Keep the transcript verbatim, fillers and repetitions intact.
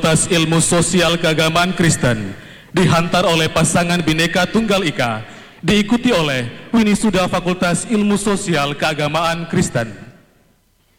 Fakultas Ilmu Sosial Keagamaan Kristen dihantar oleh pasangan Bhinneka Tunggal Ika, diikuti oleh Winisuda Fakultas Ilmu Sosial Keagamaan Kristen.